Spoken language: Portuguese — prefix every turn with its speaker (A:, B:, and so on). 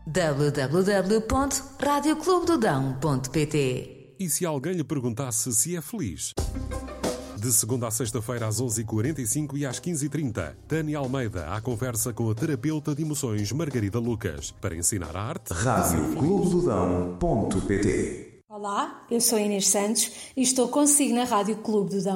A: www.radioclubedodão.pt.
B: E se alguém lhe perguntasse se é feliz? De segunda a sexta-feira às 11h45 e às 15h30, Tânia Almeida à conversa com a terapeuta de emoções Margarida Lucas para ensinar a arte.
C: radioclubedodão.pt.
D: Olá, eu sou Inês Santos e estou consigo na Rádio Clube do Dão.